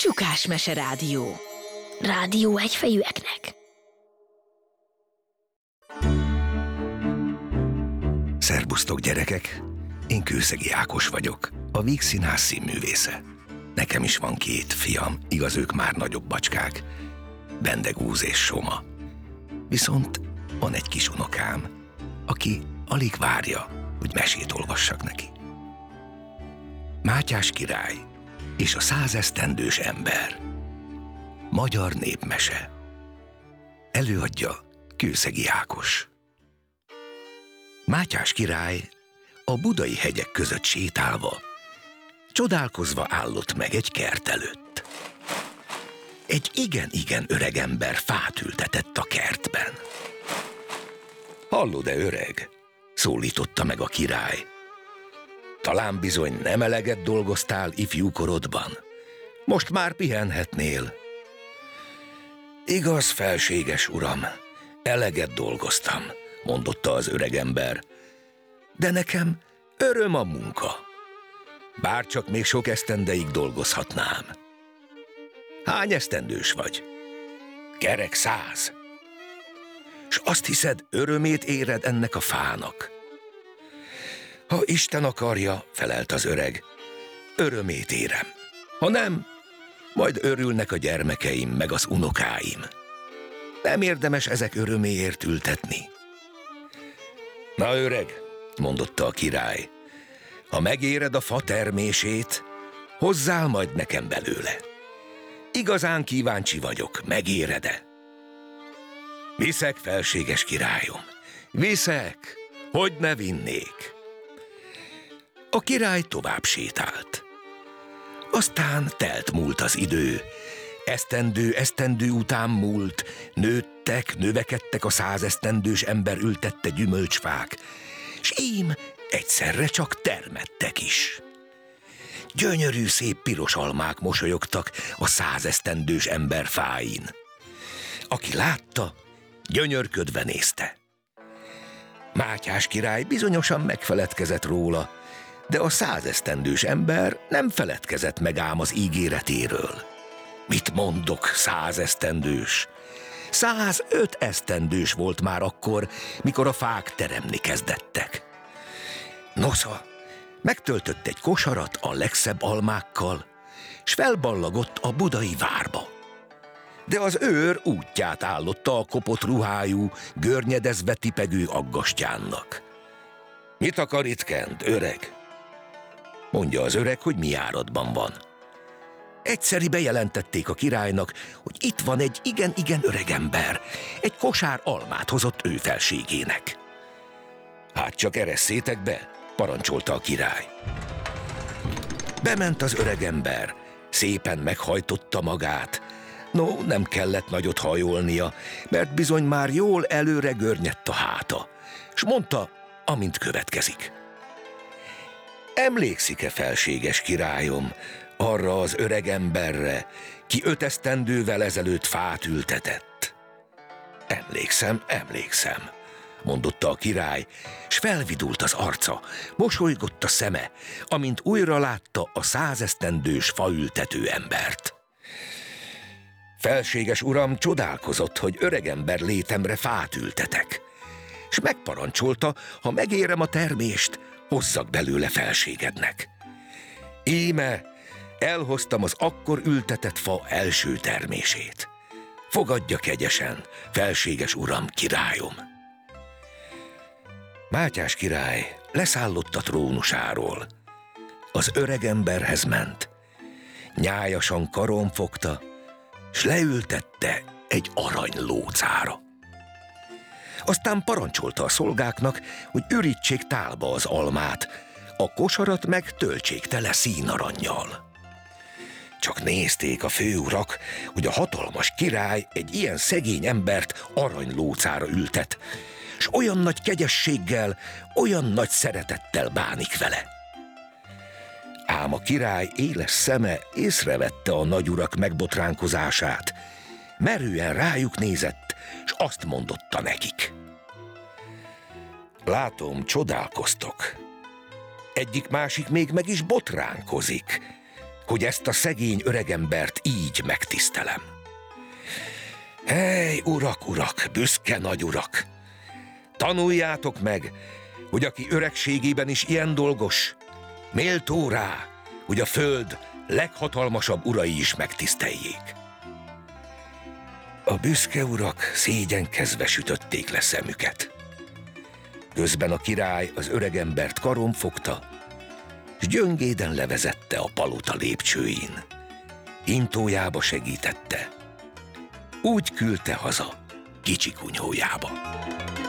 Tyukás Mese Rádió. Rádió egyfejűeknek. Szerbusztok, gyerekek! Én Kőszegi Ákos vagyok, a Víg Színház színművésze. Nekem is van 2 fiam, igaz, ők már nagyobb bacskák, Bendegúz és Soma. Viszont van egy kis unokám, aki alig várja, hogy mesét olvassak neki. Mátyás király és a 100 esztendős ember. Magyar népmese. Előadja Kőszegi Ákos. Mátyás király a budai hegyek között sétálva, csodálkozva állott meg egy kert előtt. Egy igen-igen öreg ember fát ültetett a kertben. Hallod-e, öreg? Szólította meg a király. Talán bizony nem eleget dolgoztál ifjúkorodban. Most már pihenhetnél. Igaz, felséges uram, eleget dolgoztam, mondotta az öregember. De nekem öröm a munka. Bárcsak még sok esztendeig dolgozhatnám. Hány esztendős vagy? Kerek 100. S azt hiszed, örömét éred ennek a fának? Ha Isten akarja, felelt az öreg, örömét érem. Ha nem, majd örülnek a gyermekeim meg az unokáim. Nem érdemes ezek öröméért ültetni. Na, öreg, mondotta a király, ha megéred a fa termését, hozzál majd nekem belőle. Igazán kíváncsi vagyok, megéred-e? Viszek, felséges királyom, viszek, hogy ne vinnék. A király tovább sétált. Aztán múlt az idő, esztendő után múlt, nőttek, növekedtek a 100 esztendős ember ültette gyümölcsfák, s ím egyszerre csak termettek is. Gyönyörű szép piros almák mosolyogtak a 100 esztendős ember fáin. Aki látta, gyönyörködve nézte. Mátyás király bizonyosan megfeledkezett róla, de a 100 esztendős ember nem feledkezett meg ám az ígéretéről. Mit mondok, 100 esztendős? 105 esztendős volt már akkor, mikor a fák teremni kezdettek. Nosza, megtöltött egy kosarat a legszebb almákkal, s felballagott a budai várba. De az őr útját állotta a kopott ruhájú, görnyedezve tipegő aggastyánnak. Mit akar itt kent, öreg? Mondja az öreg, hogy mi járatban van. Egyszeri bejelentették a királynak, hogy itt van egy igen-igen öreg ember, egy kosár almát hozott ő felségének. Hát csak eresszétek be, parancsolta a király. Bement az öreg ember, szépen meghajtotta magát. No, nem kellett nagyot hajolnia, mert bizony már jól előre görnyedt a háta, s mondta, amint következik. Emlékszik-e, felséges királyom, arra az öreg emberre, ki 5 esztendővel ezelőtt fát ültetett? Emlékszem, mondotta a király, s felvidult az arca, mosolygott a szeme, amint újra látta a 100 esztendős faültető embert. Felséges uram csodálkozott, hogy öregember létemre fát ültetek, s megparancsolta, ha megérem a termést, hozzak belőle felségednek. Íme, elhoztam az akkor ültetett fa első termését. Fogadja kegyesen, felséges uram, királyom. Mátyás király leszállott a trónusáról. Az öregemberhez ment, nyájasan karon fogta, s leültette egy aranylócára. Aztán parancsolta a szolgáknak, hogy ürítsék tálba az almát, a kosarat meg töltsék tele színarannyal. Csak nézték a főurak, hogy a hatalmas király egy ilyen szegény embert aranylócára ültet, s olyan nagy kegyességgel, olyan nagy szeretettel bánik vele. Ám a király éles szeme észrevette a nagyurak megbotránkozását, merően rájuk nézett, s azt mondotta nekik. Látom, csodálkoztok. Egyik-másik még meg is botránkozik. hogy ezt a szegény öregembert így megtisztelem. Hely, urak, urak, büszke nagy urak! Tanuljátok meg, hogy aki öregségében is ilyen dolgos, méltó rá, hogy a föld leghatalmasabb urai is megtiszteljék. A büszke urak szégyenkezve sütötték le szemüket. Közben a király az öregembert karon fogta, s gyöngéden levezette a palota lépcsőin. Hintójába segítette. Úgy küldte haza kicsi kunyhójába.